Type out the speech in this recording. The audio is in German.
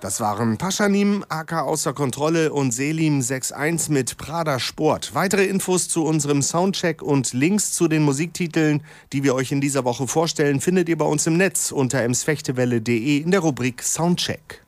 Das waren Paschanim, AK außer Kontrolle und Selim 6.1 mit Prada Sport. Weitere Infos zu unserem Soundcheck und Links zu den Musiktiteln, die wir euch in dieser Woche vorstellen, findet ihr bei uns im Netz unter emsfechtewelle.de in der Rubrik Soundcheck.